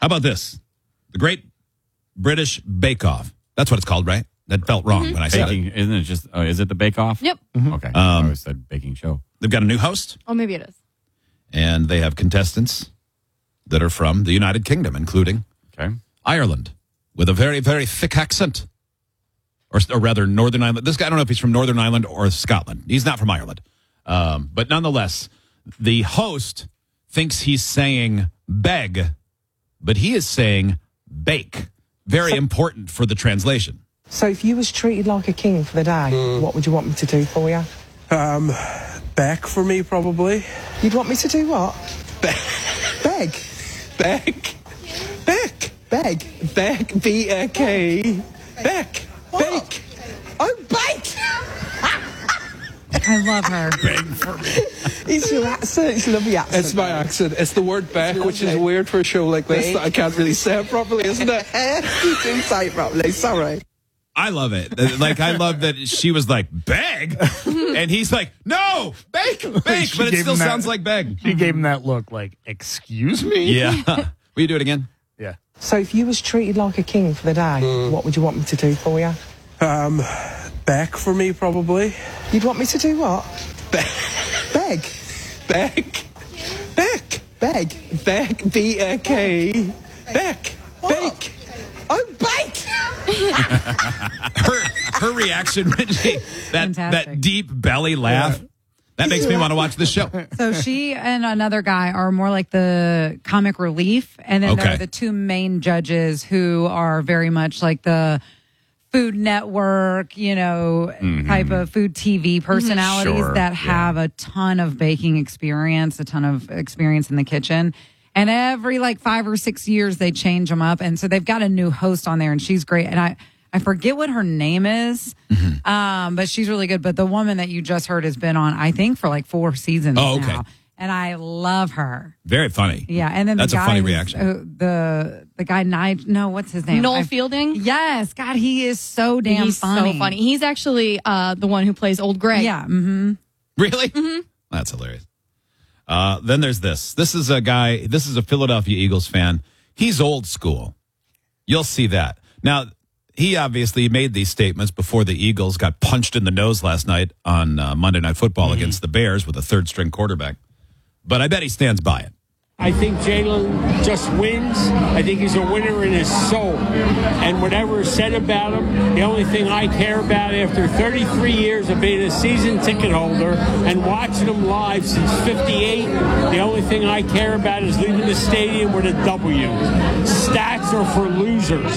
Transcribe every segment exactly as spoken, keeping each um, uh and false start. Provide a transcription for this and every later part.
How about this? The Great British Bake Off. That's what it's called, right? That felt wrong mm-hmm. when I said baking, it. Isn't it just, uh, is it the Bake Off? Yep. Mm-hmm. Okay. Um, I always said baking show. They've got a new host. Oh, maybe it is. And they have contestants that are from the United Kingdom, including okay. Ireland, with a very, very thick accent. Or, or rather, Northern Ireland. This guy, I don't know if he's from Northern Ireland or Scotland. He's not from Ireland. Um, but nonetheless, the host thinks he's saying beg, but he is saying bake. Very so, important for the translation. So if you was treated like a king for the day, mm. what would you want me to do for you? Um, beg for me, probably. You'd want me to do what? Beg. Beg. Beg. Beg. Beg. Beg. B A K. Beg. Bake. Oh, bake! I love her. Beg for me. It's your accent. It's a lovely accent. It's my accent. It's the word beg, which is weird for a show like this. That I can't really say it properly, isn't it? You didn't say it properly. Sorry. I love it. Like, I love that she was like, beg? And he's like, no, bake, bake. She But it still that, sounds like beg. She gave him that look like, excuse me? Yeah. Will you do it again? Yeah. So if you was treated like a king for the day, mm. what would you want me to do for you? Um, beg for me, probably. You'd want me to do what? Beg. Beg. Beg. Beg. Beg. Beg. B A K. Beg. Bake. Oh, bake! her her reaction, Richie, that, that deep belly laugh, yeah. that makes me want to watch the show. So she and another guy are more like the comic relief, and then okay. there are the two main judges who are very much like the Food Network, you know, mm-hmm. type of food T V personalities sure. that have yeah. a ton of baking experience, a ton of experience in the kitchen. And every like five or six years, they change them up. And so they've got a new host on there, and she's great. And I, I forget what her name is, mm-hmm. um, but she's really good. But the woman that you just heard has been on, I think, for like four seasons oh, okay. now. And I love her. Very funny. Yeah. And then That's the guy a funny is, reaction. Uh, the the guy, Nigel, no, what's his name? Noel I, Fielding? Yes. God, he is so damn He's funny. so funny. He's actually uh, the one who plays Old Greg. Yeah. Mm-hmm. Really? Mm-hmm. That's hilarious. Uh, then there's this. This is a guy, this is a Philadelphia Eagles fan. He's old school. You'll see that. Now, he obviously made these statements before the Eagles got punched in the nose last night on uh, Monday Night Football mm-hmm. against the Bears with a third string quarterback. But I bet he stands by it. I think Jalen just wins. I think he's a winner in his soul. And whatever is said about him, the only thing I care about after thirty-three years of being a season ticket holder and watching him live since fifty-eight, the only thing I care about is leaving the stadium with a W. Stats are for losers.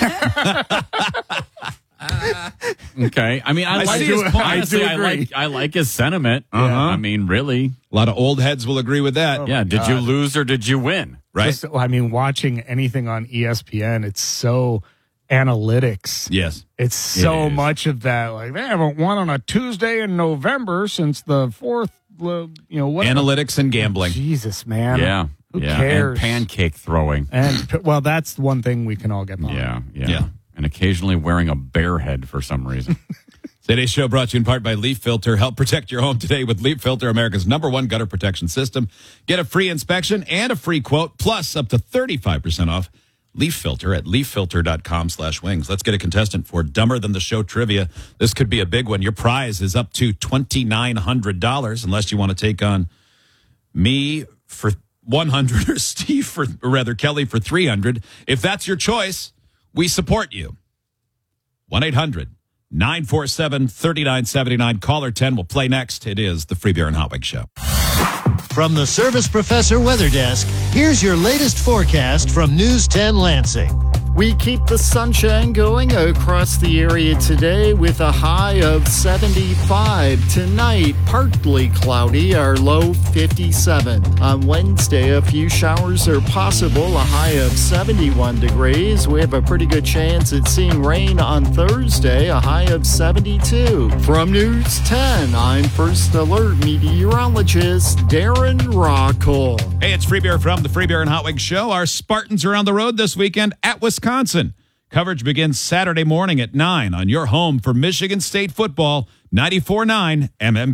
Okay. I mean, I, I like see his his point. I Honestly, do I agree. like I like his sentiment. Uh-huh. I mean, really. A lot of old heads will agree with that. Oh yeah. Did God. you lose or did you win? Right? Just, I mean, watching anything on E S P N, it's so analytics. Yes. It's so It is. much of that. Like, they haven't won on a Tuesday in November since the fourth, uh, you know, what? Analytics and gambling. Jesus, man. Yeah. Who yeah. cares? And pancake throwing. And, well, that's one thing we can all get behind. Yeah, yeah. Yeah. And occasionally wearing a bear head for some reason. Today's show brought to you in part by Leaf Filter. Help protect your home today with Leaf Filter, America's number one gutter protection system. Get a free inspection and a free quote, plus up to thirty-five percent off Leaf Filter at leaffilter.com slash wings. Let's get a contestant for Dumber Than the Show trivia. This could be a big one. Your prize is up to twenty-nine hundred dollars, unless you want to take on me for one hundred dollars or Steve for, or rather Kelly for three hundred dollars. If that's your choice, we support you. one eight hundred nine four seven three nine seven nine. Caller ten will play next. It is the Free Beer and Hot Wings Show. From the Service Professor Weather Desk, here's your latest forecast from News ten Lansing. We keep the sunshine going across the area today with a high of seventy-five. Tonight, partly cloudy, our low fifty-seven. On Wednesday, a few showers are possible, a high of seventy-one degrees. We have a pretty good chance at seeing rain on Thursday, a high of seventy-two. From News ten, I'm First Alert meteorologist Darren Rockall. Hey, it's Free Beer from the Free Beer and Hot Wings Show. Our Spartans are on the road this weekend at Wisconsin. Coverage begins Saturday morning at nine on your home for Michigan State football, ninety-four point nine M M.